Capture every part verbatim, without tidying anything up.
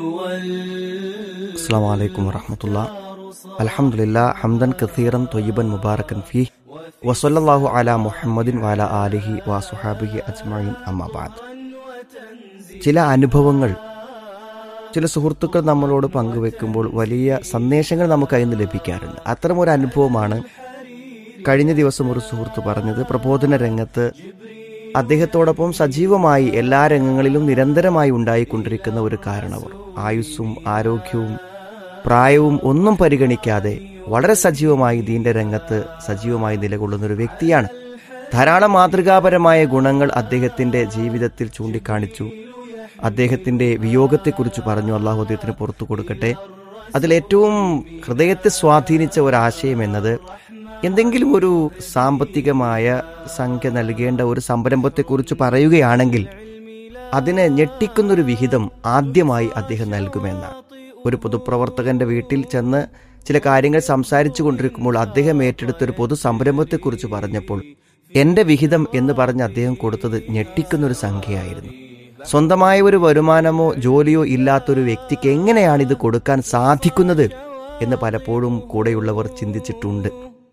അസ്സലാമു അലൈക്കും വറഹ്മത്തുള്ളാഹി. അൽഹംദുലില്ലാഹ് ഹംദൻ കസീറൻ ത്വയ്യിബൻ മുബാറകൻ ഫീഹി വസല്ലല്ലാഹു അലാ മുഹമ്മദിൻ വഅലാ ആലിഹി വസ്വഹാബിഹി അജ്മഈൻ അമ്മാ ബഅദ്. ചില അനുഭവങ്ങൾ ചില സുഹൃത്തുക്കൾ നമ്മളോട് പങ്കുവെക്കുമ്പോൾ വലിയ സന്ദേശങ്ങൾ നമുക്ക് അതിൽ നിന്ന് ലഭിക്കാറുണ്ട്. അത്തരമൊരു അനുഭവമാണ് കഴിഞ്ഞ ദിവസം ഒരു സുഹൃത്ത് പറഞ്ഞത്. പ്രബോധന രംഗത്ത് അദ്ദേഹത്തോടൊപ്പം സജീവമായി എല്ലാ രംഗങ്ങളിലും നിരന്തരമായി ഉണ്ടായിക്കൊണ്ടിരിക്കുന്ന ഒരു കാരണവർ, ആയുസ്സും ആരോഗ്യവും പ്രായവും ഒന്നും പരിഗണിക്കാതെ വളരെ സജീവമായി ദീന്റെ രംഗത്ത് സജീവമായി നിലകൊള്ളുന്ന ഒരു വ്യക്തിയാണ്. ധാരാളം മാതൃകാപരമായ ഗുണങ്ങൾ അദ്ദേഹത്തിന്റെ ജീവിതത്തിൽ ചൂണ്ടിക്കാണിച്ചു. അദ്ദേഹത്തിന്റെ വിയോഗത്തെക്കുറിച്ച് പറഞ്ഞു. അള്ളാഹു അദ്ദേഹത്തിന് പുറത്തു കൊടുക്കട്ടെ. അതിലേറ്റവും ഹൃദയത്തെ സ്വാധീനിച്ച ഒരാശയം എന്നത്, എന്തെങ്കിലും ഒരു സാമ്പത്തികമായ സംഖ്യ നൽകേണ്ട ഒരു സംരംഭത്തെക്കുറിച്ച് പറയുകയാണെങ്കിൽ അതിനെ ഞെട്ടിക്കുന്നൊരു വിഹിതം ആദ്യമായി അദ്ദേഹം നൽകുമെന്നാണ്. ഒരു പൊതുപ്രവർത്തകന്റെ വീട്ടിൽ ചെന്ന് ചില കാര്യങ്ങൾ സംസാരിച്ചു കൊണ്ടിരിക്കുമ്പോൾ അദ്ദേഹം ഏറ്റെടുത്തൊരു പൊതു സംരംഭത്തെക്കുറിച്ച് പറഞ്ഞപ്പോൾ എന്റെ വിഹിതം എന്ന് പറഞ്ഞ് അദ്ദേഹം കൊടുത്തത് ഞെട്ടിക്കുന്നൊരു സംഖ്യയായിരുന്നു. സ്വന്തമായ ഒരു വരുമാനമോ ജോലിയോ ഇല്ലാത്തൊരു വ്യക്തിക്ക് എങ്ങനെയാണ് ഇത് കൊടുക്കാൻ സാധിക്കുന്നത് എന്ന് പലപ്പോഴും കൂടെയുള്ളവർ ചിന്തിച്ചിട്ടുണ്ട്.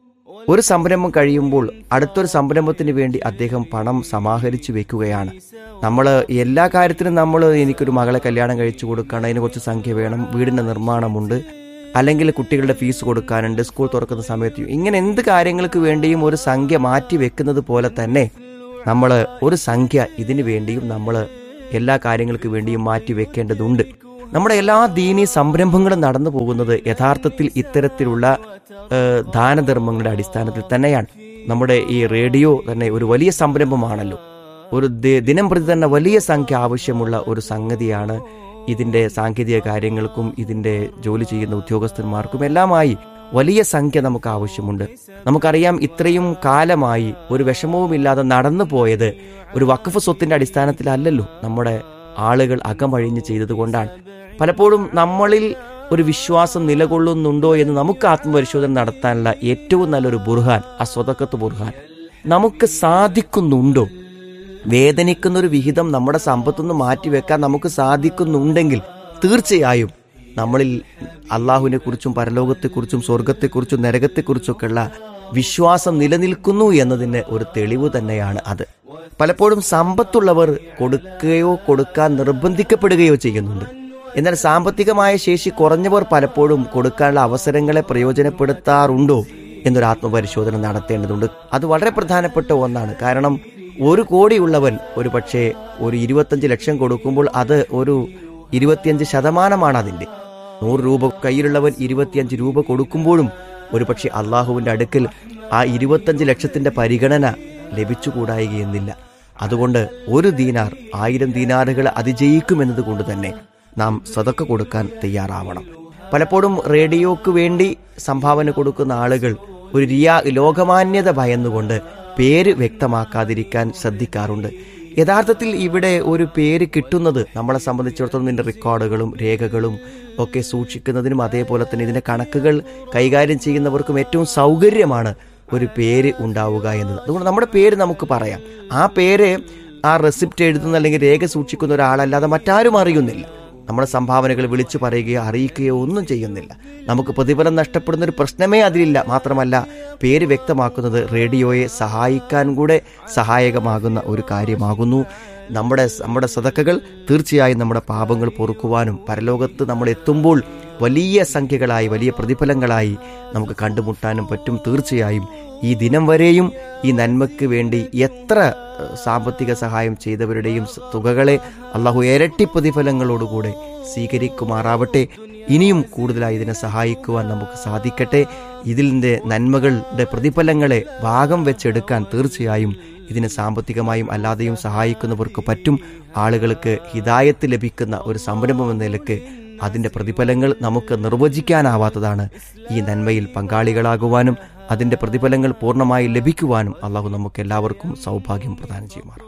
ഒരു സംരംഭം കഴിയുമ്പോൾ അടുത്തൊരു സംരംഭത്തിന് വേണ്ടി അദ്ദേഹം പണം സമാഹരിച്ചു വെക്കുകയാണ്. നമ്മൾ എല്ലാ കാര്യത്തിനും നമ്മൾ എനിക്കൊരു മകളെ കല്യാണം കഴിച്ചു കൊടുക്കണം, അതിന് കുറച്ച് സംഖ്യ വേണം, വീടിൻ്റെ നിർമ്മാണമുണ്ട്, അല്ലെങ്കിൽ കുട്ടികളുടെ ഫീസ് കൊടുക്കാനുണ്ട്, സ്കൂൾ തുറക്കുന്ന സമയത്ത്, ഇങ്ങനെ എന്ത് കാര്യങ്ങൾക്ക് വേണ്ടിയും ഒരു സംഖ്യ മാറ്റി വെക്കുന്നത് പോലെ തന്നെ നമ്മൾ ഒരു സംഖ്യ ഇതിനു വേണ്ടിയും നമ്മൾ എല്ലാ കാര്യങ്ങൾക്ക് വേണ്ടിയും മാറ്റി വെക്കേണ്ടതുണ്ട്. നമ്മുടെ എല്ലാ ദീനീ സംരംഭങ്ങളും നടന്നു പോകുന്നത് യഥാർത്ഥത്തിൽ ഇത്തരത്തിലുള്ള ദാനധർമ്മങ്ങളുടെ അടിസ്ഥാനത്തിൽ തന്നെയാണ്. നമ്മുടെ ഈ റേഡിയോ തന്നെ ഒരു വലിയ സംരംഭമാണല്ലോ. ഒരു ദിനം പ്രതി തന്നെ വലിയ സംഖ്യ ആവശ്യമുള്ള ഒരു സംഗതിയാണ്. ഇതിന്റെ സാങ്കേതിക കാര്യങ്ങൾക്കും ഇതിന്റെ ജോലി ചെയ്യുന്ന ഉദ്യോഗസ്ഥന്മാർക്കും എല്ലാമായി വലിയ സംഖ്യ നമുക്ക് ആവശ്യമുണ്ട്. നമുക്കറിയാം, ഇത്രയും കാലമായി ഒരു വിഷമവുമില്ലാതെ നടന്നു പോയത് ഒരു വഖഫ് സ്വത്തിന്റെ അടിസ്ഥാനത്തിലല്ലല്ലോ. നമ്മുടെ ആളുകൾ അകമഴിഞ്ഞ് ചെയ്തതുകൊണ്ടാണ്. പലപ്പോഴും നമ്മളിൽ ഒരു വിശ്വാസം നിലകൊള്ളുന്നുണ്ടോ എന്ന് നമുക്ക് ആത്മപരിശോധന നടത്താനുള്ള ഏറ്റവും നല്ലൊരു ബുർഹാൻ ആ സ്വതക്കത്ത് ബുർഹാൻ. നമുക്ക് സാധിക്കുന്നുണ്ടോ? വേദനിക്കുന്നൊരു വിഹിതം നമ്മുടെ സമ്പത്തുനിന്ന് മാറ്റിവെക്കാൻ നമുക്ക് സാധിക്കുന്നുണ്ടെങ്കിൽ തീർച്ചയായും നമ്മളിൽ അള്ളാഹുവിനെ കുറിച്ചും പരലോകത്തെക്കുറിച്ചും സ്വർഗത്തെക്കുറിച്ചും നരകത്തെക്കുറിച്ചൊക്കെയുള്ള വിശ്വാസം നിലനിൽക്കുന്നു എന്നതിന് ഒരു തെളിവ് തന്നെയാണ് അത്. പലപ്പോഴും സമ്പത്തുള്ളവർ കൊടുക്കുകയോ കൊടുക്കാൻ നിർബന്ധിക്കപ്പെടുകയോ ചെയ്യുന്നുണ്ട്. എന്നാൽ സാമ്പത്തികമായ ശേഷി കുറഞ്ഞവർ പലപ്പോഴും കൊടുക്കാനുള്ള അവസരങ്ങളെ പ്രയോജനപ്പെടുത്താറുണ്ടോ എന്നൊരു ആത്മപരിശോധന നടത്തേണ്ടതുണ്ട്. അത് വളരെ പ്രധാനപ്പെട്ട ഒന്നാണ്. കാരണം ഒരു കോടിയുള്ളവൻ ഒരു പക്ഷേ ഒരു ഇരുപത്തഞ്ച് ലക്ഷം കൊടുക്കുമ്പോൾ അത് ഒരു ഇരുപത്തിയഞ്ച് ശതമാനമാണ് അതിൻ്റെ. നൂറ് രൂപ കയ്യിലുള്ളവൻ ഇരുപത്തിയഞ്ച് രൂപ കൊടുക്കുമ്പോഴും ഒരു പക്ഷേ അള്ളാഹുവിൻ്റെ അടുക്കൽ ആ ഇരുപത്തഞ്ച് ലക്ഷത്തിന്റെ പരിഗണന ലഭിച്ചുകൂടായികയെന്നില്ല. അതുകൊണ്ട് ഒരു ദീനാർ ആയിരം ദീനാറുകൾ അതിജയിക്കുമെന്നത് കൊണ്ട് തന്നെ നാം സദക്ക കൊടുക്കാൻ തയ്യാറാവണം. പലപ്പോഴും റേഡിയോക്ക് വേണ്ടി സംഭാവന കൊടുക്കുന്ന ആളുകൾ ഒരു റിയാ ലോകമാന്യത ഭയന്നുകൊണ്ട് പേര് വ്യക്തമാക്കാതിരിക്കാൻ ശ്രദ്ധിക്കാറുണ്ട്. യഥാർത്ഥത്തിൽ ഇവിടെ ഒരു പേര് കിട്ടുന്നത് നമ്മളെ സംബന്ധിച്ചിടത്തോളം ഇതിൻ്റെ റെക്കോർഡുകളും രേഖകളും ഒക്കെ സൂക്ഷിക്കുന്നതിനും അതേപോലെ തന്നെ ഇതിൻ്റെ കണക്കുകൾ കൈകാര്യം ചെയ്യുന്നവർക്കും ഏറ്റവും സൗകര്യമാണ് ഒരു പേര് ഉണ്ടാവുക എന്നത്. അതുകൊണ്ട് നമ്മുടെ പേര് നമുക്ക് പറയാം. ആ പേര് ആ റെസിപ്റ്റ് എഴുതുന്ന അല്ലെങ്കിൽ രേഖ സൂക്ഷിക്കുന്ന ഒരാളല്ലാതെ മറ്റാരും അറിയുന്നില്ല. നമ്മുടെ സംഭാവനകൾ വിളിച്ചു പറയുകയോ അറിയിക്കുകയോ ഒന്നും ചെയ്യുന്നില്ല. നമുക്ക് പ്രതിഫലം നഷ്ടപ്പെടുന്ന ഒരു പ്രശ്നമേ അതിലില്ല. മാത്രമല്ല, പേര് വ്യക്തമാക്കുന്നത് റേഡിയോയെ സഹായിക്കാൻ കൂടെ സഹായകമാകുന്ന ഒരു കാര്യമാകുന്നു. നമ്മുടെ നമ്മുടെ സദക്കകൾ തീർച്ചയായും നമ്മുടെ പാപങ്ങൾ പൊറുക്കുവാനും പരലോകത്ത് നമ്മൾ എത്തുമ്പോൾ വലിയ സംഖ്യകളായി വലിയ പ്രതിഫലങ്ങളായി നമുക്ക് കണ്ടുമുട്ടാനും പറ്റും. തീർച്ചയായും ഈ ദിനം വരെയും ഈ നന്മയ്ക്ക് വേണ്ടി എത്ര സാമ്പത്തിക സഹായം ചെയ്തവരുടെയും തുകകളെ അള്ളാഹു ഇരട്ടി പ്രതിഫലങ്ങളോടുകൂടെ സ്വീകരിക്കുമാറാവട്ടെ. ഇനിയും കൂടുതലായി ഇതിനെ സഹായിക്കുവാൻ നമുക്ക് സാധിക്കട്ടെ. ഇതിൻ്റെ നന്മകളുടെ പ്രതിഫലങ്ങളെ ഭാഗം വെച്ചെടുക്കാൻ തീർച്ചയായും ഇതിനെ സാമ്പത്തികമായും അല്ലാതെയും സഹായിക്കുന്നവർക്ക് പറ്റും. ആളുകൾക്ക് ഹിദായത്ത് ലഭിക്കുന്ന ഒരു സംരംഭം എന്ന നിലക്ക് അതിൻ്റെ പ്രതിഫലങ്ങൾ നമുക്ക് നിർവചിക്കാനാവാത്തതാണ്. ഈ നന്മയിൽ പങ്കാളികളാകുവാനും അതിൻ്റെ പ്രതിഫലങ്ങൾ പൂർണ്ണമായി ലഭിക്കുവാനും അള്ളാഹു നമുക്ക് എല്ലാവർക്കും സൗഭാഗ്യം പ്രദാനം ചെയ്യുമാറാം.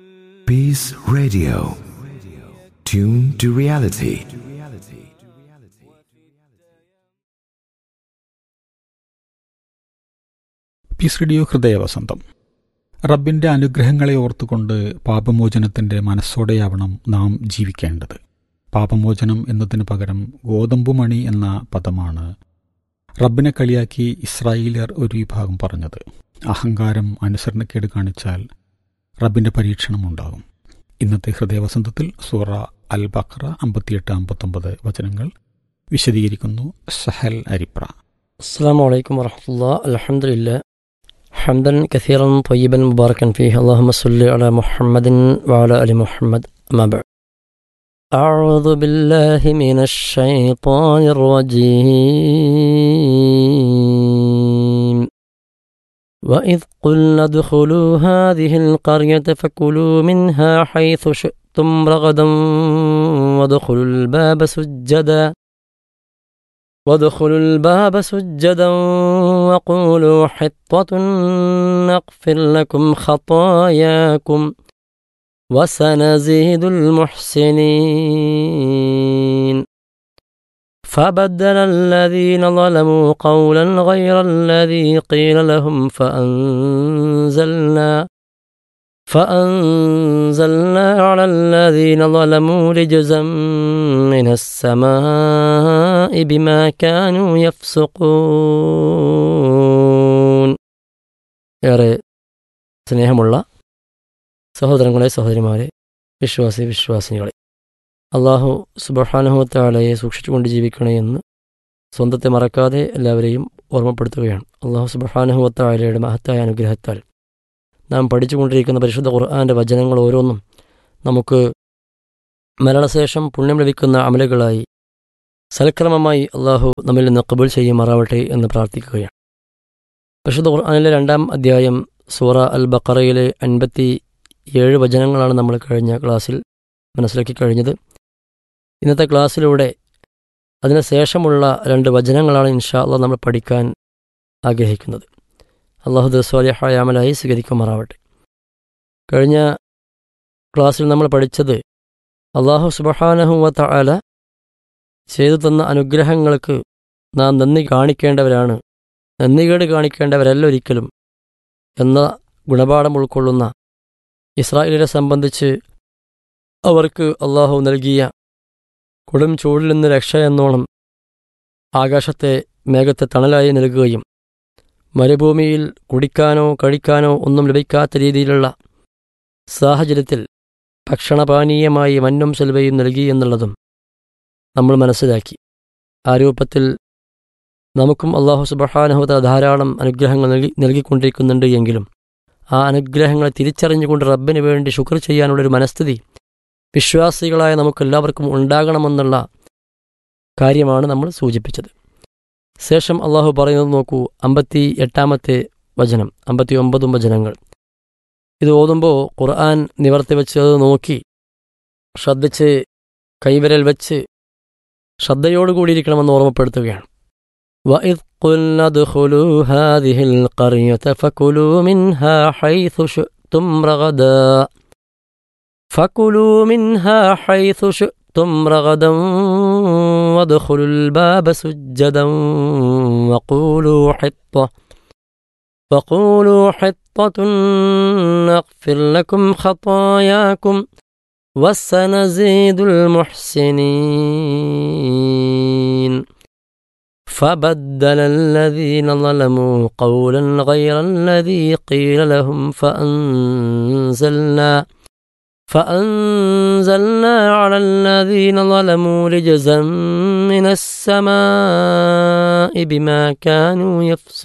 Peace Radio. Tune to reality. Piece radio ഹൃദയവസന്തം. റബ്ബിൻ്റെ അനുഗ്രഹങ്ങളെ ഓർത്തുകൊണ്ട് പാപമോചനത്തിൻ്റെ മനസ്സോടെയാവണം നാം ജീവിക്കേണ്ടത്. പാപമോചനം എന്നതിന് പകരം ഗോതമ്പുമണി എന്ന പദമാണ് റബ്ബിനെ കളിയാക്കി ഇസ്രായേലിയർ ഒരു വിഭാഗം പറഞ്ഞത്. അഹങ്കാരം, അനുസരണക്കേട് കാണിച്ചാൽ റബ്ബിൻ്റെ പരീക്ഷണമുണ്ടാകും. ഇന്നത്തെ ഹൃദയവസന്തത്തിൽ സൂറ അൽ ബഖറ അമ്പത്തിയെട്ട് അമ്പത്തൊമ്പത് വചനങ്ങൾ വിശദീകരിക്കുന്നു സഹൽ അരിപ്ര. അസ്സലാമു അലൈക്കും വറഹ്മത്തുള്ളാഹി. അൽഹംദുലില്ലാഹ് ഹംദൻ കസീറൻ ത്വയ്യിബൻ മുബാറകൻ ഫീഹി. അല്ലാഹുമ്മ സ്വല്ലി അലാ മുഹമ്മദിൻ വഅലാ അലി മുഹമ്മദ്. അമ്മാ ബഅദ്. أعوذ بالله من الشيطان الرجيم. وإذ قلنا ادخلوا هذه القرية فكلوا منها حيث شئتم رغدا وادخلوا الباب سجدا وادخلوا الباب سجدا وقولوا حطة نغفر لكم خطاياكم وسنزيد المحسنين. فبدل الذين ظلموا قولا غير الذي قيل لهم فأنزلنا فأنزلنا على الذين ظلموا رجزا من السماء بما كانوا يفسقون. ഏറെ സ്നേഹമുള്ള സഹോദരങ്ങളെ, സഹോദരിമാരെ, വിശ്വാസി വിശ്വാസിനികളെ, അള്ളാഹു സുബ്ഹാനഹു വ തആലയെ സൂക്ഷിച്ചുകൊണ്ട് ജീവിക്കണേ എന്ന് സ്വന്തത്തെ മറക്കാതെ എല്ലാവരെയും ഓർമ്മപ്പെടുത്തുകയാണ്. അള്ളാഹു സുബ്ഹാനഹു വ തആലയുടെ മഹത്തായ അനുഗ്രഹത്താൽ നാം പഠിച്ചുകൊണ്ടിരിക്കുന്ന പരിശുദ്ധ ഖുർആൻ്റെ വചനങ്ങൾ ഓരോന്നും നമുക്ക് മരണശേഷം പുണ്യം ലഭിക്കുന്ന അമലുകളായി സൽക്രമമായി അള്ളാഹു നമ്മിൽ നിന്ന് ഖബൂൽ ചെയ്യുമാറാവട്ടെ എന്ന് പ്രാർത്ഥിക്കുകയാണ്. പരിശുദ്ധ ഖുർആനിലെ രണ്ടാം അധ്യായം സൂറ അൽ ബഖറയിലെ അൻപത്തി ഏഴ് വചനങ്ങളാണ് നമ്മൾ കഴിഞ്ഞ ക്ലാസ്സിൽ മനസ്സിലാക്കി കഴിഞ്ഞത്. ഇന്നത്തെ ക്ലാസ്സിലൂടെ അതിന് ശേഷമുള്ള രണ്ട് വചനങ്ങളാണ് ഇൻഷാ അല്ലാഹ് നമ്മൾ പഠിക്കാൻ ആഗ്രഹിക്കുന്നത്. അള്ളാഹു ദസ്വാലിഹായ അമലായി സ്വീകരിക്കുമാറാവട്ടെ. കഴിഞ്ഞ ക്ലാസ്സിൽ നമ്മൾ പഠിച്ചത് അള്ളാഹു സുബ്ഹാനഹു വ തആല ചെയ്തു തന്ന അനുഗ്രഹങ്ങൾക്ക് നാം നന്ദി കാണിക്കേണ്ടവരാണ്, നന്ദികേട് കാണിക്കേണ്ടവരല്ല ഒരിക്കലും എന്ന ഗുണപാഠം ഉൾക്കൊള്ളുന്ന ഇസ്രായേലിനെ സംബന്ധിച്ച് അവർക്ക് അള്ളാഹു നൽകിയ കൊടും ചൂടിൽ നിന്ന് രക്ഷ എന്നോണം ആകാശത്തെ മേഘത്തെ തണലായി നൽകുകയും മരുഭൂമിയിൽ കുടിക്കാനോ കഴിക്കാനോ ഒന്നും ലഭിക്കാത്ത രീതിയിലുള്ള സാഹചര്യത്തിൽ ഭക്ഷണപാനീയമായി മന്നും സെൽവയും നൽകി എന്നുള്ളതും നമ്മൾ മനസ്സിലാക്കി. ആ രൂപത്തിൽ നമുക്കും അള്ളാഹു സുബ്ഹാനഹു വ തആല ധാരാളം അനുഗ്രഹങ്ങൾ നൽകി നൽകിക്കൊണ്ടിരിക്കുന്നുണ്ട് എങ്കിലും ആ അനുഗ്രഹങ്ങളെ തിരിച്ചറിഞ്ഞുകൊണ്ട് റബ്ബിന് വേണ്ടി ശുക്ർ ചെയ്യാനുള്ളൊരു മനസ്ഥിതി വിശ്വാസികളായ നമുക്കെല്ലാവർക്കും ഉണ്ടാകണമെന്നുള്ള കാര്യമാണ് നമ്മൾ സൂചിപ്പിച്ചത്. ശേഷം അള്ളാഹു പറയുന്നത് നോക്കൂ, അമ്പത്തി എട്ടാമത്തെ വചനം, അമ്പത്തി ഒമ്പതും വചനങ്ങൾ. ഇത് ഓതുമ്പോൾ ഖുർആൻ നിവർത്തി വെച്ച് അത് നോക്കി ശ്രദ്ധിച്ച് കൈവിരൽ വെച്ച് ശ്രദ്ധയോടുകൂടിയിരിക്കണമെന്ന് ഓർമ്മപ്പെടുത്തുകയാണ്. وَإِذْ قُلْنَا ادْخُلُوا هَذِهِ الْقَرْيَةَ فَكُلُوا مِنْهَا حَيْثُ شِئْتُمْ رَغَدًا فَكُلُوا مِنْهَا حَيْثُ شِئْتُمْ رَغَدًا وَادْخُلُوا الْبَابَ سُجَّدًا وَقُولُوا حِطَّةٌ وَقُولُوا حِطَّةٌ نَغْفِرْ لَكُمْ خَطَايَاكُمْ وَسَنَزِيدُ الْمُحْسِنِينَ. فبدل الذين ظلموا قولا غير الذي قيل لهم فأنزلنا فأنزلنا على الذين ظلموا رجزا من السماء بما كانوا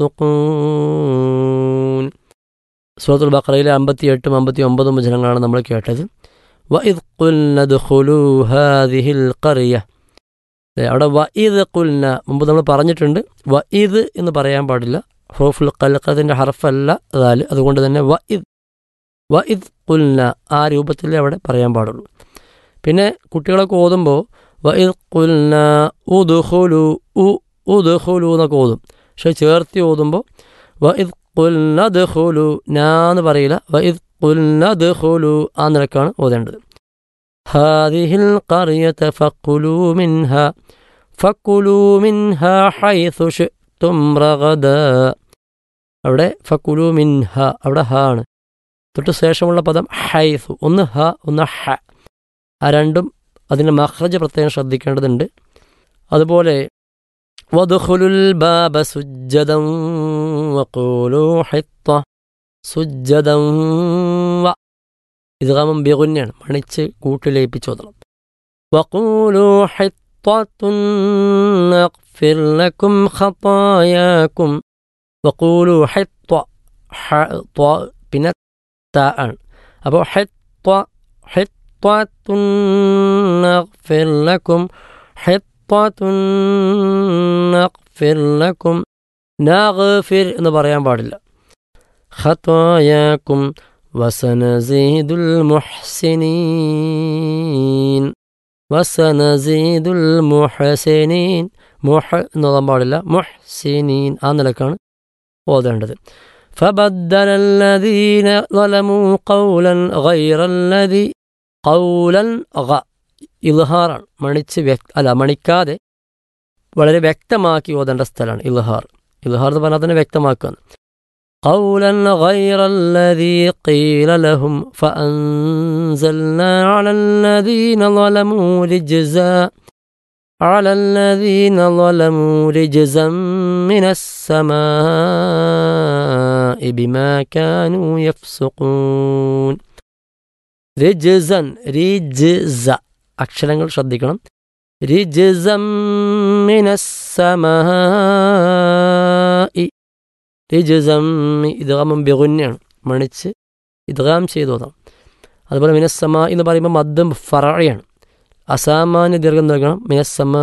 يفسقون. സൂറത്തുൽ ബഖറയിലെ അമ്പത്തിയെട്ടും അമ്പത്തി ഒമ്പതും വചനങ്ങളാണ് നമ്മൾ കേട്ടത്. وَإِذْ قُلْنَا ادْخُلُوا هَذِهِ الْقَرْيَةَ. അവിടെ വ ഇദ് ഖുൽന മുമ്പ് നമ്മൾ പറഞ്ഞിട്ടുണ്ട്, വ ഇദ് എന്ന് പറയാൻ പാടില്ല, ഹുറൂഫുൽ ഖൽഖത്തിന്റെ ഹർഫല്ല ദാൽ, അതുകൊണ്ട് തന്നെ വ ഇദ് വ ഇദ് ഖുൽന ആ രൂപത്തിൽ അവിടെ പറയാൻ പാടുള്ളൂ. പിന്നെ കുട്ടികളൊക്കെ ഓതുമ്പോൾ വ ഇദ് ഖുൽന ഉദ്ഖുലു ഉ ഉദ്ഖുലു എന്നൊക്കെ ഓതും. പക്ഷെ ചേർത്തി ഓതുമ്പോൾ വ ഇദ് ഖുൽന ദഖുലു നാ എന്ന് പറയില്ല, വ ഇദ് ഖുൽന ദഖുലു ആ നിലക്കാണ് ഓതേണ്ടത്. ഹാദിഹിൽ ഖറിയത ഫഖുലൂ മിൻഹാ ഫഖുലൂ മിൻഹാ ഹൈസു ശിഅ്തും റഗദാ. അവിടെ ഫഖുലൂ മിൻഹ, അവിടെ ഹ ആണ്. തൊട്ട് ശേഷമുള്ള പദം ഹൈസു, ഒന്ന് ഹ ഒന്ന് ഹ, ആ രണ്ടും അതിൻ്റെ മഖ്റജ് പ്രത്യേകം ശ്രദ്ധിക്കേണ്ടതുണ്ട്. അതുപോലെ വദ്ഖുലുൽ ബാബ സുജ്ജദൻ വഖൂലൂ ഹിത്ത സുജ്ജദൻ വ ഇദ്ഗാമും ബിഗുന്നയാണ്, മണിച്ച് കൂട്ടിലേപ്പിച്ചോതണം. വഖൂലൂ ഹിത്തത്തുൻ നഗ്ഫിർ ലക്കും ഖതായാക്കും. വഖൂലൂ ഹിത്ത പിന്നെ ത ആണ്. അപ്പോൾ ഹിത്ത ഹിത്തത്തുൻ നഗ്ഫിർ ലക്കും ഹിത്തത്തുൻ നഗ്ഫിർ ലക്കും. നഗ്ഫിർ എന്ന് പറയാൻ പാടില്ല. ഖതായാക്കും വസനസീദുൽ മുഹ്സിനീൻ വസനസീദുൽ മുഹ്സിനീൻ. മുഹ് എന്ന് പറയാൻ പാടില്ല, മുഹ്സിനീൻ ആ നിലക്കാണ് ഓതേണ്ടത്. فبدل الذين ظلموا قولا غير الذي قولا غ ഇൽഹാറാണ്, മണിച്ച് വ്യക്ത അല്ല മണിക്കാതെ വളരെ വ്യക്തമാക്കി ഓതേണ്ട സ്ഥലമാണ് ഇൽഹാർ. ഇൽഹാർ എന്ന് പറഞ്ഞാൽ തന്നെ വ്യക്തമാക്കുകയാണ്. قولا غير الذي قيل لهم فأنزلنا على الذين ظلموا رجزا على الذين ظلموا رجزا من السماء بما كانوا يفسقون. رجزا رجز അക്ഷരങ്ങൾ ശ്രദ്ധിക്കണം. رجزا من السماء رجزا ഇദ്ഗാമും ബിഗുന്നയാണ്, മണിച്ച് ഇദ്ഗാം ചെയ്തോതാം. അതുപോലെ മിനസ്സമാ എന്ന് പറയുമ്പോൾ മദ്ദും ഫറഅയാണ്, അസാമാന്യ ദീർഘം നൽകണം. മിനസ്സമാ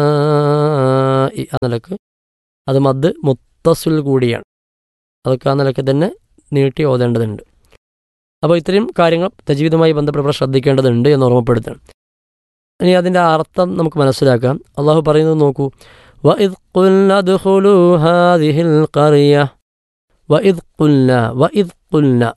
ആ നിലക്ക് അത് മദ് മുത്തസിൽ കൂടിയാണ്, അതൊക്കെ ആ നിലക്ക് തന്നെ നീട്ടി ഓതേണ്ടതുണ്ട്. അപ്പോൾ ഇത്രയും കാര്യങ്ങൾ തജ്വീദുമായി ബന്ധപ്പെട്ട് ശ്രദ്ധിക്കേണ്ടതുണ്ട് എന്ന് ഓർമ്മപ്പെടുത്തണം. ഇനി അതിൻ്റെ അർത്ഥം നമുക്ക് മനസ്സിലാക്കാം. അള്ളാഹു പറയുന്നത് നോക്കൂ. وَإِذْ قُلْنَا ادْخُلُوا هَٰذِهِ الْقَرْيَةَ وَإِذْ قُلْنَا وَإِذْ قُلْنَا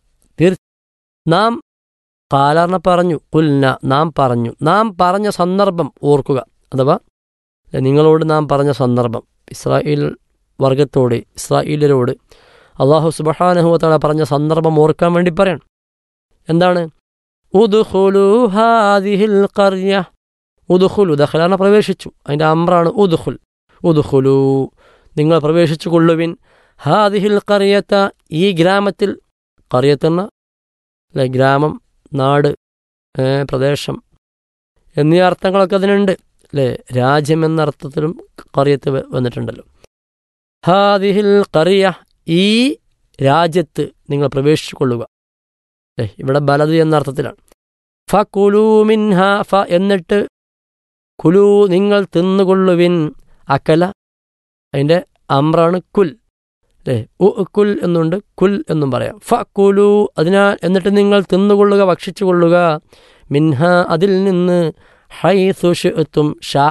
നാം കാലാർണ പറഞ്ഞു, കുൽന നാം പറഞ്ഞു, നാം പറഞ്ഞ സന്ദർഭം ഓർക്കുക. അഥവാ നിങ്ങളോട് നാം പറഞ്ഞ സന്ദർഭം ഇസ്രായേൽ വർഗത്തോട് ഇസ്രായേലരോട് അള്ളാഹു സുബ്ഹാനഹു വ തആല പറഞ്ഞ സന്ദർഭം ഓർക്കാൻ വേണ്ടി പറയണം. എന്താണ്? ഉദ്ഖുലൂ ഹാദിഹിൽ ഖർയ. ഉദ്ഖുലു ദഖലാണ് പ്രവേശിച്ചു, അതിൻ്റെ അമ്രാണ് ഉദ്ഖുൽ. ഉദ്ഖുലൂ നിങ്ങൾ പ്രവേശിച്ചു കൊള്ളുവിൻ. ഹാദിഹിൽ ഖർയത ഈ ഗ്രാമത്തിൽ. ഖർയത്ത് എന്ന അല്ലെ ഗ്രാമം, നാട്, പ്രദേശം എന്നീ അർത്ഥങ്ങളൊക്കെ അതിനുണ്ട് അല്ലേ. രാജ്യം എന്ന അർത്ഥത്തിലും ഖർയത്ത് വന്നിട്ടുണ്ടല്ലോ. ഹാദിഹിൽ ഖർയ ഈ രാജ്യത്ത് നിങ്ങൾ പ്രവേശിച്ചു കൊള്ളുക. അല്ലേ ഇവിടെ ബലദ് എന്ന അർത്ഥത്തിലാണ്. ഫ കുലൂ മിൻഹ ഫ എന്നിട്ട് കുലു നിങ്ങൾ തിന്നുകൊള്ളുവിൻ. അക്കല അതിൻ്റെ അമ്രാണ് കുൽ അല്ലേ. ഉ കുൽ എന്നുണ്ട്, കുൽ എന്നും പറയാം. ഫ കുലു അതിനാൽ എന്നിട്ട് നിങ്ങൾ തിന്നുകൊള്ളുക, ഭക്ഷിച്ചു കൊള്ളുക. മിൻഹ അതിൽ നിന്ന് ഹൈസു ഷിഅ്തും ഷാ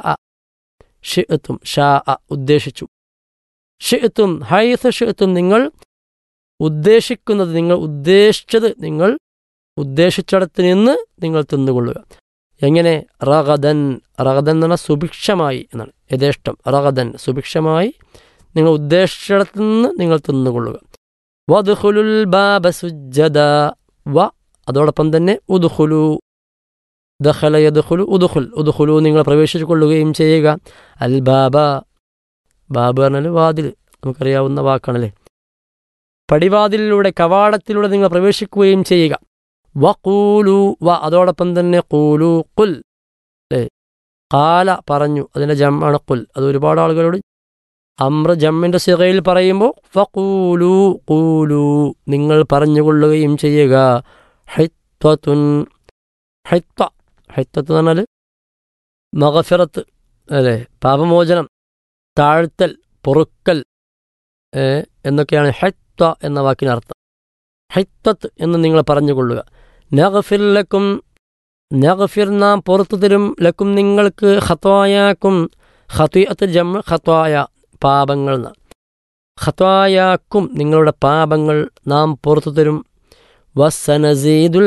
ഷിഅ്തും ഷാ ഉദ്ദേശിച്ചു. ഷിഅ്തും ഹൈസു ഷിഅ്തും നിങ്ങൾ ഉദ്ദേശിക്കുന്നത്, നിങ്ങൾ ഉദ്ദേശിച്ചത്, നിങ്ങൾ ഉദ്ദേശിച്ചിടത്ത് നിന്ന് നിങ്ങൾ തിന്നുകൊള്ളുക. എങ്ങനെ? റഗദൻ. റഗദൻ എന്ന് പറഞ്ഞാൽ സുഭിക്ഷമായി എന്നാണ്, യഥേഷ്ടം. റഗദൻ സുഭിക്ഷമായി നിങ്ങൾ ഉദ്ദേശിച്ചിടത്ത് നിന്ന് നിങ്ങൾ തിന്നുകൊള്ളുക. വദ്ഖുലുൽ ബാബ സുജ്ജദ വ അതോടൊപ്പം തന്നെ ഉദ്ഖുലു ദഖല യദ്ഖുലു ഉദ്ഖുൽ ഉദ്ഖുലു നിങ്ങൾ പ്രവേശിച്ചു കൊള്ളുകയും ചെയ്യുക. അൽ ബാബ ബാബ് പറഞ്ഞാൽ വാതിൽ, നമുക്കറിയാവുന്ന വാക്കാണല്ലേ. പടിവാതിലിലൂടെ, കവാടത്തിലൂടെ നിങ്ങൾ പ്രവേശിക്കുകയും ചെയ്യുക. വഖൂലു വ അതോടൊപ്പം തന്നെ ഖൂലു ഖുൽ അല്ലേ. ഖാല പറഞ്ഞു, അതിൻ്റെ ജമ്മാണ് ഖുൽ. അത് ഒരുപാട് ആളുകളോട് അമ്ര ജമ്മിൻ്റെ സിഗയിൽ പറയുമ്പോൾ ഫഖൂലു ഖൂലു നിങ്ങൾ പറഞ്ഞുകൊള്ളുകയും ചെയ്യുക. ഹിത്വത്തുൻ ഹിത്വ ഹിത്വത്ത് എന്ന് പറഞ്ഞാൽ മഗ്ഫിറത്ത് അല്ലേ, പാപമോചനം, താഴ്ത്തൽ, പൊറുക്കൽ എന്നൊക്കെയാണ് ഹിത്വ എന്ന വാക്കിനർത്ഥം. ഹിത്വത്ത് എന്ന് നിങ്ങൾ പറഞ്ഞുകൊള്ളുക. നഗ്ഫിർ ലക്കും നഗ്ഫിർ നാം പുറത്തു തരും, ലക്കും നിങ്ങൾക്ക്, ഖത്വായാക്കും ഖത്വഅത്ത് ജം ഖത്വായ പാപങ്ങൾ, ഖത്വായാക്കും നിങ്ങളുടെ പാപങ്ങൾ നാം പുറത്തു തരും. വസനസീദുൽ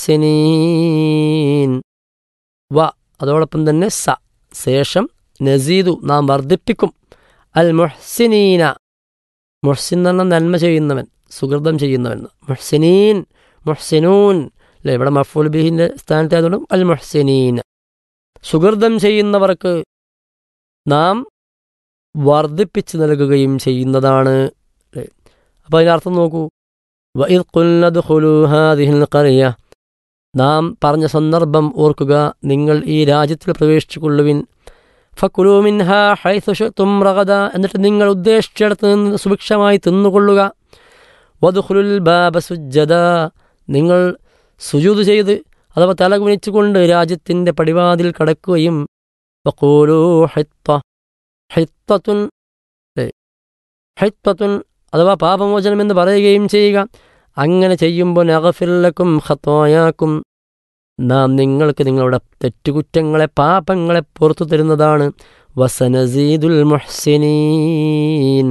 മുഹ്സിനീൻ വ അതോടൊപ്പം തന്നെ സ ശേഷം നസീദു നാം വർദ്ധിപ്പിക്കും. അൽ മുഹ്സിനീന മുഹ്സിൻ എന്ന് പറഞ്ഞാൽ നന്മ ചെയ്യുന്നവൻ, സുഹൃതം ചെയ്യുന്നവൻ. മുഹ്സിനീൻ മുഹ്സിനൂൻ അല്ലേ, ഇവിടെ മഫ്ഊൽ ബിഹിൻ്റെ സ്ഥാനത്തായതുകൊണ്ട് അൽ മുഹ്സിനീൻ. സുഹൃതം ചെയ്യുന്നവർക്ക് നാം വർദ്ധിപ്പിച്ച് നൽകുകയും ചെയ്യുന്നതാണ്. അപ്പോൾ അതിനർത്ഥം നോക്കൂ, വഇദ് ഖുൽനാ ദുഖുലൂ ഹാദിഹിൽ ഖറിയ, നാം പറഞ്ഞ സന്ദർഭം ഓർക്കുക, നിങ്ങൾ ഈ രാജ്യത്തിൽ പ്രവേശിച്ചു കൊള്ളുവിൻ. ഫകുലൂ മിൻഹാ ഹൈസു ശിഅ്തും റഗദ, എന്നിട്ട് നിങ്ങൾ ഉദ്ദേശിച്ചിടത്ത് നിന്ന് സുഭിക്ഷമായി തിന്നുകൊള്ളുക. വദ്ഖുലുൽ ബാബ സുജ്ജദ, നിങ്ങൾ സുജൂദ് ചെയ്ത് അഥവാ തല കുനിച്ചുകൊണ്ട് രാജ്യത്തിൻ്റെ പടിവാതിൽ കടക്കുകയും വഖൂലൂ ഹിത്ത, ഹിത്തത്തുൻ ഹിത്തത്തുൻ അഥവാ പാപമോചനം എന്ന് പറയുകയും ചെയ്യുക. അങ്ങനെ ചെയ്യുമ്പോൾ നഗ്ഫിർ ലക്കും ഖത്വായാക്കും, നാം നിങ്ങൾക്ക് നിങ്ങളുടെ തെറ്റുകുറ്റങ്ങളെ പാപങ്ങളെ പുറത്തു തരുന്നതാണ്. വസനസീദുൽ മുഹ്സിനീൻ,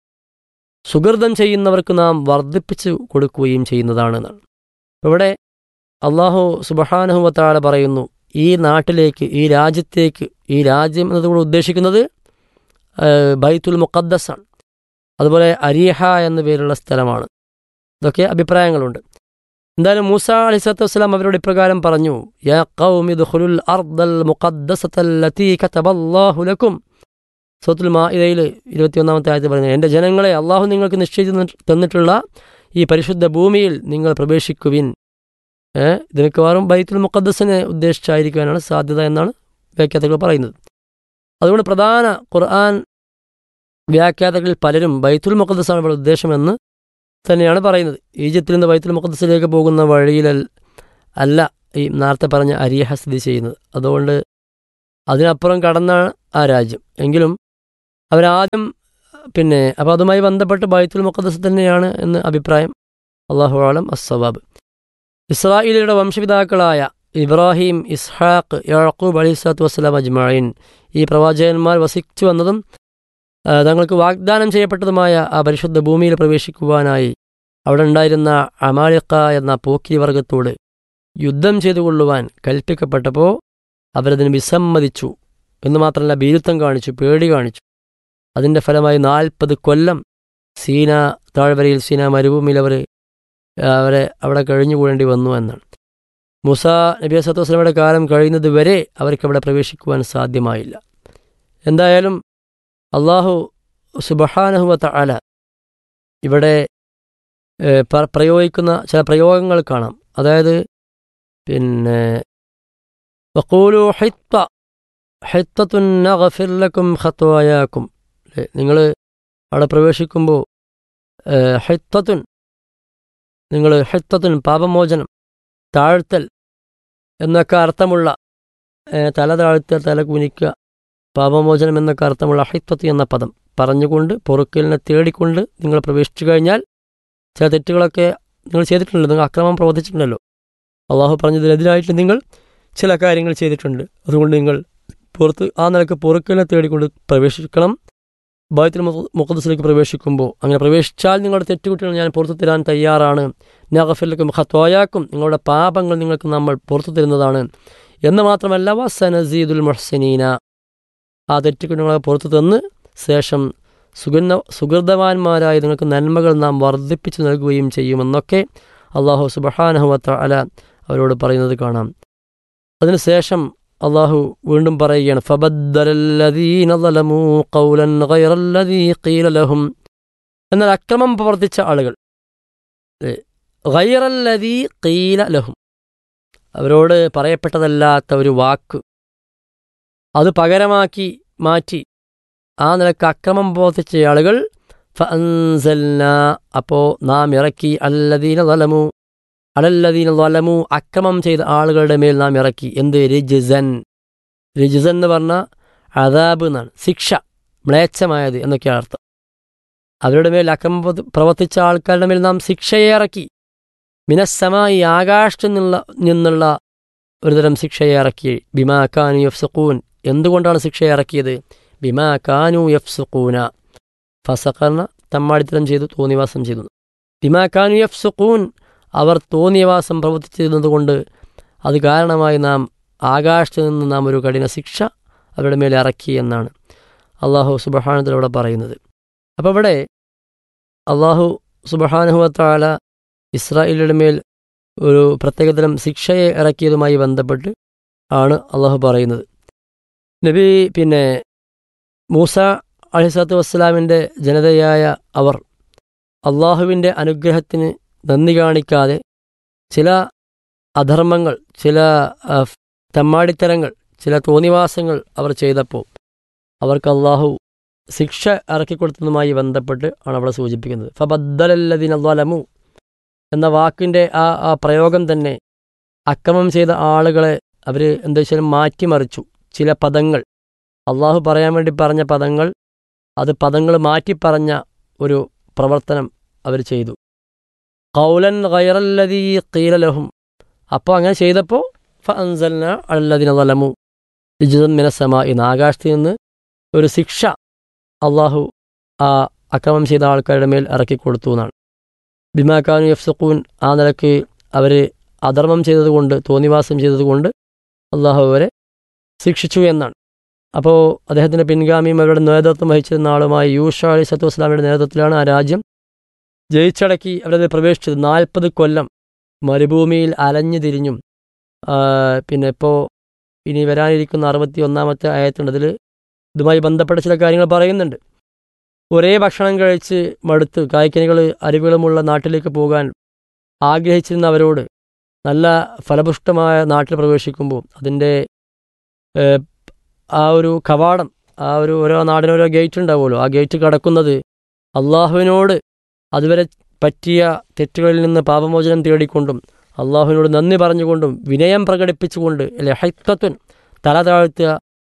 സുഹൃതം ചെയ്യുന്നവർക്ക് നാം വർദ്ധിപ്പിച്ചു കൊടുക്കുകയും ചെയ്യുന്നതാണ് എന്നാണ്. ഇവിടെ അള്ളാഹു സുബ്ഹാനഹു വ തആല പറയുന്നു, ഈ നാട്ടിലേക്ക്, ഈ രാജ്യത്തേക്ക്, ഈ രാജ്യം എന്നതുകൊണ്ട് ഉദ്ദേശിക്കുന്നത് ബൈത്തുൽ മുഖദ്ദസാണ്. അതുപോലെ അരീഹ എന്ന പേരുള്ള സ്ഥലമാണ്. ഇതൊക്കെ അഭിപ്രായങ്ങളുണ്ട്. എന്തായാലും മൂസ അലൈഹിസ്സലാത്തു വസ്സലാം അവരോട് ഇപ്രകാരം പറഞ്ഞു, യാ ഖൗമി ദുഖുലുൽ അർദൽ മുഖദ്ദസത്തല്ലതീ കതബല്ലാഹു ലക്കും. സൂറത്തുൽ മാഇദയിൽ ഇരുപത്തിയൊന്നാമത്തെ ആയത്തിൽ പറയുന്നത്, എൻ്റെ ജനങ്ങളെ, അള്ളാഹു നിങ്ങൾക്ക് നിശ്ചയിച്ചു തന്നിട്ടുള്ള ഈ പരിശുദ്ധ ഭൂമിയിൽ നിങ്ങൾ പ്രവേശിക്കുവിൻ. ഏഹ് ഇത് മിക്കവാറും ബൈത്തുൽ മുഖദ്ദസിനെ ഉദ്ദേശിച്ചായിരിക്കാനാണ് സാധ്യത എന്നാണ് വ്യാഖ്യാതാക്കൾ പറയുന്നത്. അതുകൊണ്ട് പ്രധാന ഖുർആൻ വ്യാഖ്യാതാക്കളിൽ പലരും ബൈത്തുൽ മുഖദ്ദസാണ് ഇവിടെ ഉദ്ദേശമെന്ന് തന്നെയാണ് പറയുന്നത്. ഈജിപ്തിൽ നിന്ന് ബൈത്തുൽ മുഖദ്ദസിലേക്ക് പോകുന്ന വഴിയിൽ അല്ല ഈ നേരത്തെ പറഞ്ഞ അരീഹ സ്ഥിതി ചെയ്യുന്നത്. അതുകൊണ്ട് അതിനപ്പുറം കടന്നാണ് ആ രാജ്യം. എങ്കിലും അവരാദ്യം പിന്നെ അപ്പോൾ അതുമായി ബന്ധപ്പെട്ട് ബൈത്തുൽ മുഖദ്ദസ് തന്നെയാണ് എന്ന് അഭിപ്രായം. അല്ലാഹു അഅലം അസ്സവാബ്. ഇസ്രായേലിയുടെ വംശപിതാക്കളായ ഇബ്രാഹിം, ഇസ്ഹാഖ്, യാഖൂബ് അലൈഹിസ്സലാത്തു വസ്സലാം അജ്മഈൻ, ഈ പ്രവാചകന്മാർ വസിച്ചു വന്നതും തങ്ങൾക്ക് വാഗ്ദാനം ചെയ്യപ്പെട്ടതുമായ ആ പരിശുദ്ധ ഭൂമിയിൽ പ്രവേശിക്കുവാനായി അവിടെ ഉണ്ടായിരുന്ന അമാലിഖ എന്ന പോക്കി വർഗത്തോട് യുദ്ധം ചെയ്തുകൊള്ളുവാൻ കൽപ്പിക്കപ്പെട്ടപ്പോൾ അവരതിന് വിസമ്മതിച്ചു എന്ന് മാത്രമല്ല, ഭീരുത്വം കാണിച്ചു, പേടി കാണിച്ചു. അതിൻ്റെ ഫലമായി നാൽപ്പത് കൊല്ലം സീന താഴ്വരയിൽ, സീന മരുഭൂമിയിൽ അവർ അവരെ അവിടെ കഴിഞ്ഞുകൂടേണ്ടി വന്നു എന്നാണ്. മൂസ നബി സല്ലല്ലാഹു അലൈഹി വസല്ലമയുടെ കാലം കഴിയുന്നത് വരെ അവർക്ക് അവിടെ പ്രവേശിക്കുവാൻ സാധ്യമായില്ല. എന്തായാലും അള്ളാഹു സുബ്ഹാനഹു വ തആല ഇവിടെ പ്രയോഗിക്കുന്ന ചില പ്രയോഗങ്ങൾ കാണാം. അതായത് പിന്നെ വഖൂലു ഹിത്ത ഹിത്തത്തുൻ നഗ്ഫിർ ലക്കും ഖത്വായാക്കും, നിങ്ങൾ അവിടെ പ്രവേശിക്കുമ്പോൾ ഹിത്തത്തുൻ, നിങ്ങൾ ഹിത്തത്തുൻ പാപമോചനം, താഴ്ത്തൽ എന്നൊക്കെ അർത്ഥമുള്ള തല താഴ്ത്തൽ, തല കുനിക്കുക, പാപമോചനം എന്നൊക്കെ അർത്ഥമുള്ള ഹിത്തത്ത് എന്ന പദം പറഞ്ഞുകൊണ്ട് പൊറുക്കലിനെ തേടിക്കൊണ്ട് നിങ്ങൾ പ്രവേശിച്ചു കഴിഞ്ഞാൽ ചില തെറ്റുകളൊക്കെ നിങ്ങൾ ചെയ്തിട്ടുണ്ടല്ലോ, നിങ്ങൾ അക്രമം പ്രവർത്തിച്ചിട്ടുണ്ടല്ലോ. അള്ളാഹു പറഞ്ഞതിനെതിരായിട്ട് നിങ്ങൾ ചില കാര്യങ്ങൾ ചെയ്തിട്ടുണ്ട്. അതുകൊണ്ട് നിങ്ങൾ പുറത്ത് ആ നിലക്ക് പൊറുക്കലിനെ തേടിക്കൊണ്ട് പ്രവേശിക്കണം. ബൈത്തുൽ മുഖദ്ദസിലേക്ക് പ്രവേശിക്കുമ്പോൾ അങ്ങനെ പ്രവേശിച്ചാൽ നിങ്ങളുടെ തെറ്റുകുട്ടികൾ ഞാൻ പുറത്തു തരാൻ തയ്യാറാണ്. നഗ്ഫിർ ലക്കും ഖത്വായാക്കും, നിങ്ങളുടെ പാപങ്ങൾ നിങ്ങൾക്ക് നമ്മൾ പുറത്തു തരുന്നതാണ് എന്ന് മാത്രമല്ല, വസനസീദുൽ മുഹ്സിനീന, ആ തെറ്റുകുട്ടികളെ പുറത്തു തന്ന് ശേഷം സുഗന്ധ സുഹൃതവാന്മാരായി നിങ്ങൾക്ക് നന്മകൾ നാം വർദ്ധിപ്പിച്ചു നൽകുകയും ചെയ്യുമെന്നൊക്കെ അള്ളാഹു സുബ്ഹാനഹു വ തആല അവരോട് പറയുന്നത് കാണാം. അതിനുശേഷം അള്ളാഹു വീണ്ടും പറയുകയാണ്, ഫബദ്ദലല്ലദീന ളലമൂ ഖൗലൻ ഗൈറല്ലദീ ഖീല ലഹും, എന്നാൽ അക്രമം പ്രവർത്തിച്ച ആളുകൾ ഗൈറല്ലദീ ഖീല ലഹും, അവരോട് പറയപ്പെട്ടതല്ലാത്ത ഒരു വാക്ക് അത് പകരമാക്കി മാറ്റി ആ നിലക്ക് അക്രമം പ്രവർത്തിച്ച ആളുകൾ ഫഅൻസൽനാ, അപ്പോൾ നാം ഇറക്കി അല്ലദീന ളലമൂ അലല്ലദീന ളലമൂ, അക്രമം ചെയ്ത ആളുകളുടെ മേൽ നാം ഇറക്കി എന്ത്, റിജ്സൻ. റിജ്സൻ എന്ന് പറഞ്ഞാൽ അദാബ് എന്നാണ്, ശിക്ഷ, മ്ലേച്ഛമായത് എന്നൊക്കെയാണ് അർത്ഥം. അവരുടെ മേൽ അക്രമം പ്രവർത്തിച്ച ആൾക്കാരുടെ മേൽ നാം ശിക്ഷയെ ഇറക്കി. മിനസ്സമായി, ആകാശത്തു നിന്നുള്ള നിന്നുള്ള ഒരുതരം ശിക്ഷയെ ഇറക്കി. ബിമാ കാനു യഫ്സുഖൂൻ, എന്തുകൊണ്ടാണ് ശിക്ഷയെ ഇറക്കിയത്? ബിമാ കാനു യഫ്സുഖൂന, ഫസഖർന തമ്മാടിത്തരം ചെയ്തു, തോന്നിവാസം ചെയ്തു. ബിമാ കാനു യഫ്സുഖൂൻ, അവർ തോന്നിയവാസം പ്രവർത്തിച്ചിരുന്നതുകൊണ്ട് അത് കാരണമായി നാം ആകാശത്ത് നിന്ന് നാം ഒരു കഠിന ശിക്ഷ അവരുടെ മേലെ ഇറക്കി എന്നാണ് അള്ളാഹു സുബ്ഹാനഹു വ തആല പറയുന്നത്. അപ്പോൾ ഇവിടെ അള്ളാഹു സുബ്ഹാനഹു വ തആല ഇസ്രായേലിയുടെ മേൽ ഒരു പ്രത്യേകതരം ശിക്ഷയെ ഇറക്കിയതുമായി ബന്ധപ്പെട്ട് ആണ് അള്ളാഹു പറയുന്നത്. നബി പിന്നെ മൂസ അലൈഹിസ്സലാത്തു വസ്സലാമിൻ്റെ ജനതയായ അവർ അള്ളാഹുവിൻ്റെ അനുഗ്രഹത്തിന് നന്ദി കാണിക്കാതെ ചില അധർമ്മങ്ങൾ, ചില തെമ്മാടിത്തരങ്ങൾ, ചില തോന്നിവാസങ്ങൾ അവർ ചെയ്തപ്പോൾ അവർക്ക് അള്ളാഹു ശിക്ഷ ഇറക്കിക്കൊടുത്തതുമായി ബന്ധപ്പെട്ട് ആണ് അവിടെ സൂചിപ്പിക്കുന്നത്. ഫബദ്ദലല്ലദീന ളലമു എന്ന വാക്കിൻ്റെ ആ ആ പ്രയോഗം തന്നെ അക്രമം ചെയ്ത ആളുകളെ അവർ എന്താ വെച്ചാൽ മാറ്റിമറിച്ചു. ചില പദങ്ങൾ അള്ളാഹു പറയാൻ വേണ്ടി പറഞ്ഞ പദങ്ങൾ, അത് പദങ്ങൾ മാറ്റിപ്പറഞ്ഞ ഒരു പ്രവർത്തനം അവർ ചെയ്തു. ഖൗലൻ ഗൈറല്ലദീ ഖീല ലഹും. അപ്പോൾ അങ്ങനെ ചെയ്തപ്പോൾ ഫഅൻസൽന അലല്ലദീന ളലമു റിജ്സൻ മിനസ്സമാഇ, ആകാശത്ത് നിന്ന് ഒരു ശിക്ഷ അള്ളാഹു ആ അക്രമം ചെയ്ത ആൾക്കാരുടെ മേൽ ഇറക്കിക്കൊടുത്തു എന്നാണ്. ബിമാക്കാനു യഫ്സുഖൂൻ, ആ നിലയ്ക്ക് അവർ അധർമ്മം ചെയ്തതുകൊണ്ട്, തോന്നിവാസം ചെയ്തതുകൊണ്ട് അള്ളാഹു അവരെ ശിക്ഷിച്ചു എന്നാണ്. അപ്പോൾ അദ്ദേഹത്തിൻ്റെ പിൻഗാമിയും അവരുടെ നേതൃത്വം വഹിച്ചിരുന്ന ആളുമായി യൂഷ അലൈഹിസ്സലാത്തു വസ്സലാമിയുടെ നേതൃത്വത്തിലാണ് ആ രാജ്യം ജയിച്ചടക്കി അവരത് പ്രവേശിച്ചത്. നാൽപ്പത് കൊല്ലം മരുഭൂമിയിൽ അലഞ്ഞു തിരിഞ്ഞും. പിന്നെ ഇപ്പോൾ ഇനി വരാനിരിക്കുന്ന അറുപത്തി ഒന്നാമത്തെ ആയത്തുണ്ട്, അതിൽ ഇതുമായി ബന്ധപ്പെട്ട ചില കാര്യങ്ങൾ പറയുന്നുണ്ട്. ഒരേ ഭക്ഷണം കഴിച്ച് മടുത്ത് കായ്ക്കനികൾ അരുവികളുമുള്ള നാട്ടിലേക്ക് പോകാൻ ആഗ്രഹിച്ചിരുന്നവരോട് നല്ല ഫലപുഷ്ടമായ നാട്ടിൽ പ്രവേശിക്കുമ്പോൾ അതിൻ്റെ ആ ഒരു കവാടം, ആ ഒരു ഓരോ നാടിനോരോ ഗേറ്റ് ഉണ്ടാവുമല്ലോ, ആ ഗേറ്റ് കടക്കുന്നത് അള്ളാഹുവിനോട് അതുവരെ പറ്റിയ തെറ്റുകളിൽ നിന്ന് പാപമോചനം തേടിക്കൊണ്ടും അള്ളാഹുവിനോട് നന്ദി പറഞ്ഞുകൊണ്ടും വിനയം പ്രകടിപ്പിച്ചുകൊണ്ട്, അല്ലെ ഹൈത്തത്വൻ തല താഴ്ത്തുക,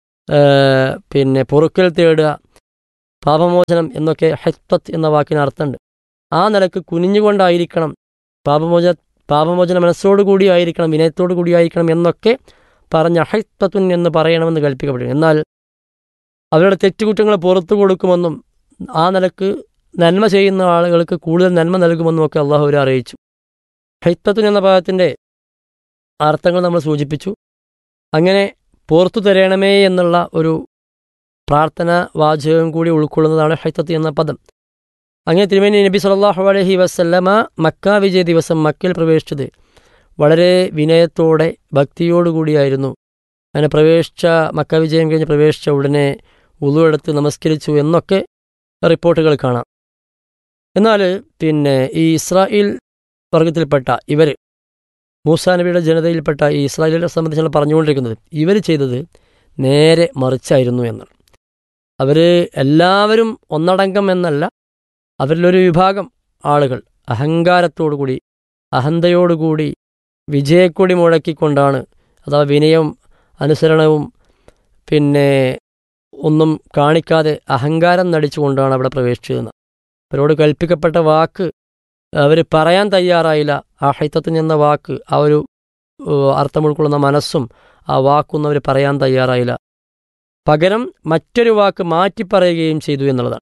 പിന്നെ പൊറുക്കൽ തേടുക, പാപമോചനം എന്നൊക്കെ ഹൈത്തത്ത് എന്ന വാക്കിന് അർത്ഥമുണ്ട്. ആ നിലക്ക് കുനിഞ്ഞുകൊണ്ടായിരിക്കണം പാപമോചന പാപമോചന മനസ്സോടുകൂടി ആയിരിക്കണം, വിനയത്തോടു കൂടി ആയിരിക്കണം എന്നൊക്കെ പറഞ്ഞ ഹൈത്തത്തുൻ എന്ന് പറയണമെന്ന് കൽപ്പിക്കപ്പെടും. എന്നാൽ അവരുടെ തെറ്റുകുറ്റങ്ങൾ പുറത്തു കൊടുക്കുമെന്നും ആ നിലക്ക് നന്മ ചെയ്യുന്ന ആളുകൾക്ക് കൂടുതൽ നന്മ നൽകുമെന്നും ഒക്കെ അള്ളാഹു അവരെ അറിയിച്ചു. ഹൈത്തത്തുൻ എന്ന പദത്തിൻ്റെ അർത്ഥങ്ങൾ നമ്മൾ സൂചിപ്പിച്ചു. അങ്ങനെ പുറത്തു തരണമേ എന്നുള്ള ഒരു പ്രാർത്ഥന വാചകം കൂടി ഉൾക്കൊള്ളുന്നതാണ് ഹൈത്തത്ത് എന്ന പദം. അങ്ങനെ തിരുമേനി നബി സല്ലല്ലാഹു അലൈഹി വസല്ലമ മക്ക വിജയ ദിവസം മക്കയിൽ പ്രവേശിച്ചത് വളരെ വിനയത്തോടെ ഭക്തിയോടുകൂടിയായിരുന്നു. അങ്ങനെ പ്രവേശിച്ച മക്ക വിജയം കഴിഞ്ഞ് പ്രവേശിച്ച ഉടനെ വുളു എടുത്ത് നമസ്കരിച്ചു എന്നൊക്കെ റിപ്പോർട്ടുകൾ കാണാം. എന്നാൽ പിന്നെ ഈ ഇസ്രായേൽ വർഗത്തിൽപ്പെട്ട ഇവർ, മൂസാ നബിയുടെ ജനതയിൽപ്പെട്ട ഈ ഇസ്രായേലിനെ സംബന്ധിച്ചാണ് പറഞ്ഞുകൊണ്ടിരിക്കുന്നത്, ഇവർ ചെയ്തത് നേരെ മറിച്ചായിരുന്നു എന്നാണ്. അവർ എല്ലാവരും ഒന്നടങ്കം എന്നല്ല, അവരിലൊരു വിഭാഗം ആളുകൾ അഹങ്കാരത്തോടുകൂടി, അഹന്തയോടുകൂടി വിജയക്കൊടി മുഴക്കിക്കൊണ്ടാണ്, അഥവാ വിനയവും അനുസരണവും പിന്നെ ഒന്നും കാണിക്കാതെ അഹങ്കാരം നടിച്ചുകൊണ്ടാണ് അവിടെ പ്രവേശിച്ചതെന്ന്. അവരോട് കൽപ്പിക്കപ്പെട്ട വാക്ക് അവർ പറയാൻ തയ്യാറായില്ല. ആ ഹൈത്തത്തിന് എന്ന വാക്ക്, ആ ഒരു അർത്ഥം ഉൾക്കൊള്ളുന്ന മനസ്സും ആ വാക്കൊന്നും അവർ പറയാൻ തയ്യാറായില്ല. പകരം മറ്റൊരു വാക്ക് മാറ്റിപ്പറയുകയും ചെയ്തു എന്നുള്ളതാണ്.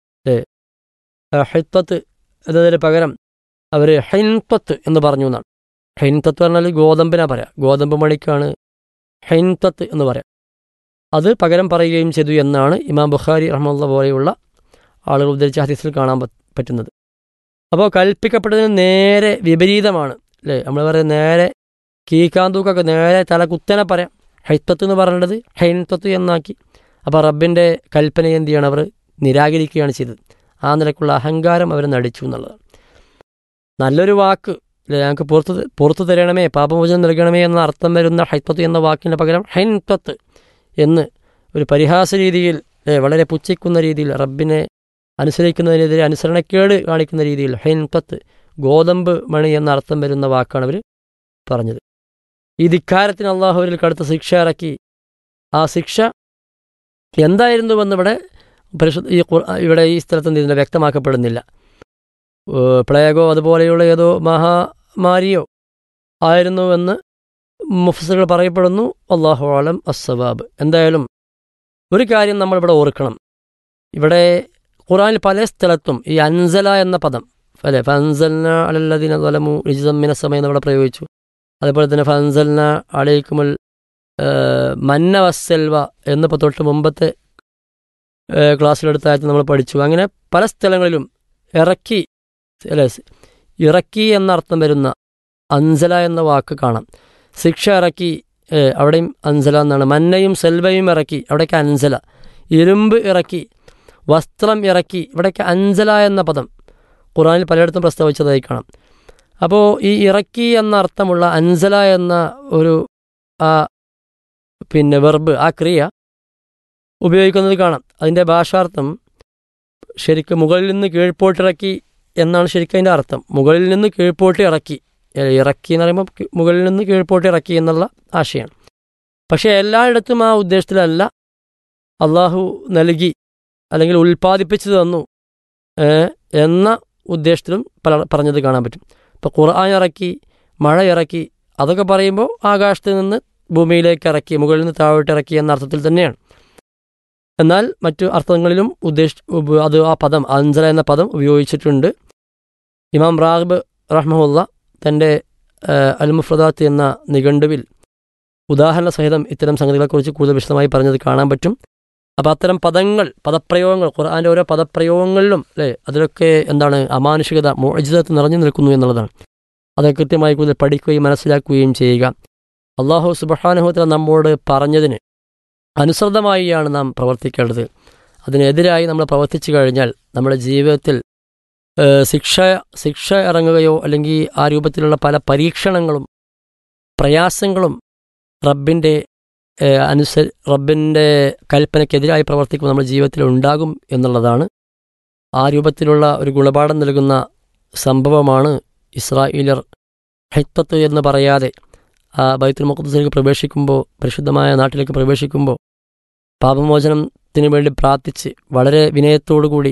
ഹൈത്തത്ത് എന്നതിന് പകരം അവർ ഹൈൻത്വത്ത് എന്ന് പറഞ്ഞു എന്നാണ്. ഹൈൻത്വത്ത് പറഞ്ഞാൽ ഗോതമ്പിനാ പറയാം, ഗോതമ്പ് മണിക്കാണ് ഹൈൻത്വത്ത് എന്ന് പറയാം. അത് പകരം പറയുകയും ചെയ്തു എന്നാണ് ഇമാം ബുഖാരി റഹ്മത്തുള്ളാഹി പോലെയുള്ള ആളുകൾ ഉദ്ധരിച്ച ഹദീസിൽ കാണാൻ പറ്റുന്നത്. അപ്പോൾ കൽപ്പിക്കപ്പെട്ടതിന് നേരെ വിപരീതമാണ് അല്ലേ. നമ്മൾ പറയാം നേരെ കീക്കാന്തൂക്കൊക്കെ നേരെ തല കുത്തനെ പറയാം. ഹൈത്തത്ത് എന്ന് പറയേണ്ടത് ഹൈൻത്വത്ത് എന്നാക്കി. അപ്പോൾ റബ്ബിൻ്റെ കൽപ്പന എന്ത് ചെയ്യണം, അവർ നിരാകരിക്കുകയാണ് ചെയ്തത്. ആ നിലക്കുള്ള അഹങ്കാരം അവർ നടിച്ചു എന്നുള്ളതാണ്. നല്ലൊരു വാക്ക് അല്ലേ, ഞങ്ങൾക്ക് പുറത്ത് പുറത്തു തരണമേ, പാപമോചനം നൽകണമേ എന്ന അർത്ഥം വരുന്ന ഹൈത്വത്ത് എന്ന വാക്കിന് പകരം ഹൈൻത്വത്ത് എന്ന് ഒരു പരിഹാസ രീതിയിൽ, വളരെ പുച്ഛിക്കുന്ന രീതിയിൽ, റബ്ബിനെ അനുസരിക്കുന്നതിനെതിരെ അനുസരണക്കേട് കാണിക്കുന്ന രീതിയിൽ ഹൈൻത്വത്ത്, ഗോതമ്പ് മണി എന്ന അർത്ഥം വരുന്ന വാക്കാണ് അവർ പറഞ്ഞത്. ഈ ധിക്കാരത്തിന് അള്ളാഹുവിൽ കടുത്ത ശിക്ഷ ഇറക്കി. ആ ശിക്ഷ എന്തായിരുന്നുവെന്ന് ഇവിടെ പരിശുദ്ധ ഈ ഇവിടെ ഈ സ്ഥലത്ത് ഇതിനെ വ്യക്തമാക്കപ്പെടുന്നില്ല. പ്ലേഗോ അതുപോലെയുള്ള ഏതോ മഹാമാരിയോ ആയിരുന്നുവെന്ന് മുഫസ്സിറുകൾ പറയപ്പെടുന്നു. അല്ലാഹു അലം അസ്സവാബ്. എന്തായാലും ഒരു കാര്യം നമ്മളിവിടെ ഓർക്കണം. ഇവിടെ ഖുർആനിൽ പല സ്ഥലത്തും ഈ അൻസല എന്ന പദം അല്ലെ, ഫൻസൽന അലല്ലദീന ളലമു റിജ്സൻ മിനസ്സമാഇ എന്നിവിടെ പ്രയോഗിച്ചു. അതേപോലെ തന്നെ ഫൻസൽന അലൈക്കുമുൽ മന്ന വസ്സൽവ എന്നിപ്പോൾ തൊട്ട് മുമ്പത്തെ ക്ലാസ്സിലെടുത്തായിട്ട് നമ്മൾ പഠിച്ചു. അങ്ങനെ പല സ്ഥലങ്ങളിലും ഇറക്കി അല്ലെ, ഇറക്കി എന്നർത്ഥം വരുന്ന അൻസല എന്ന വാക്ക് കാണാം. ശിക്ഷ ഇറക്കി അവിടെയും അൻസല എന്നാണ്. മന്നയും സെൽവയും ഇറക്കി, അവിടേക്ക് അൻസല. ഇരുമ്പ് ഇറക്കി, വസ്ത്രം ഇറക്കി, ഇവിടേക്ക് അൻസല എന്ന പദം ഖുർആനിൽ പലയിടത്തും പ്രസ്താവിച്ചതായി കാണാം. അപ്പോൾ ഈ ഇറക്കി എന്ന അർത്ഥമുള്ള അൻസല എന്ന ഒരു ആ പിന്നെ വെർബ്, ആ ക്രിയ ഉപയോഗിക്കുന്നത് കാണാം. അതിൻ്റെ ഭാഷാർത്ഥം ശരിക്കും മുകളിൽ നിന്ന് കീഴ്പോട്ടിറക്കി എന്നാണ് ശരിക്കും അതിൻ്റെ അർത്ഥം. മുകളിൽ നിന്ന് കീഴ്പോട്ട് ഇറക്കി, ഇറക്കി എന്ന് പറയുമ്പോൾ മുകളിൽ നിന്ന് കീഴ്പോട്ട് ഇറക്കി എന്നുള്ള ആശയമാണ്. പക്ഷേ എല്ലായിടത്തും ആ ഉദ്ദേശത്തിലല്ല അള്ളാഹു നൽകി അല്ലെങ്കിൽ ഉൽപ്പാദിപ്പിച്ചു തന്നു എന്ന ഉദ്ദേശത്തിലും പല പറഞ്ഞത് കാണാൻ പറ്റും. ഇപ്പോൾ ഖുർആൻ ഇറക്കി, മഴ ഇറക്കി, അതൊക്കെ പറയുമ്പോൾ ആകാശത്ത് നിന്ന് ഭൂമിയിലേക്ക് ഇറക്കി, മുകളിൽ നിന്ന് താഴോട്ട് ഇറക്കി എന്ന അർത്ഥത്തിൽ തന്നെയാണ്. എന്നാൽ മറ്റു അർത്ഥങ്ങളിലും ഉദ്ദേശ അത് ആ പദം അൻസല എന്ന പദം ഉപയോഗിച്ചിട്ടുണ്ട്. ഇമാം റാഗിബ് റഹ്മഹുല്ല തൻ്റെ അൽ മുഫ്രദാത്ത് എന്ന നിഘണ്ടുവിൽ ഉദാഹരണ സഹിതം ഇത്തരം സംഗതികളെക്കുറിച്ച് കൂടുതൽ വിശദമായി പറഞ്ഞത് കാണാൻ പറ്റും. അപ്പോൾ അത്തരം പദങ്ങൾ, പദപ്രയോഗങ്ങൾ, ഖുർആൻ്റെ ഓരോ പദപ്രയോഗങ്ങളിലും അല്ലേ അതിലൊക്കെ എന്താണ് അമാനുഷികത, മുഅ്ജിസത്ത് നിറഞ്ഞു നിൽക്കുന്നു എന്നുള്ളതാണ്. അത് കൃത്യമായി കൂടുതൽ പഠിക്കുകയും മനസ്സിലാക്കുകയും ചെയ്യുക. അല്ലാഹു സുബ്ഹാനഹു വ തആല നമ്മോട് പറഞ്ഞതിന് അനുസൃതമായിയാണ് നാം പ്രവർത്തിക്കേണ്ടത്. അതിനെതിരായി നമ്മൾ പ്രവർത്തിച്ചു കഴിഞ്ഞാൽ നമ്മുടെ ജീവിതത്തിൽ ശിക്ഷ ശിക്ഷ ഇറങ്ങുകയോ അല്ലെങ്കിൽ ആ രൂപത്തിലുള്ള പല പരീക്ഷണങ്ങളും പ്രയാസങ്ങളും റബ്ബിൻ്റെ അനുസ റബ്ബിൻ്റെ കൽപ്പനയ്ക്കെതിരായി പ്രവർത്തിക്കുമ്പോൾ നമ്മുടെ ജീവിതത്തിൽ ഉണ്ടാകും എന്നുള്ളതാണ്. ആ രൂപത്തിലുള്ള ഒരു ഗുണപാഠം നൽകുന്ന സംഭവമാണ് ഇസ്രായേലർ ഹിത്തത്ത് എന്ന് പറയാതെ ആ ബൈത്തുൽ മുഖദ്ദസിലേക്ക് പ്രവേശിക്കുമ്പോൾ, പരിശുദ്ധമായ നാട്ടിലേക്ക് പ്രവേശിക്കുമ്പോൾ പാപമോചനത്തിന് വേണ്ടി പ്രാർത്ഥിച്ച് വളരെ വിനയത്തോടു കൂടി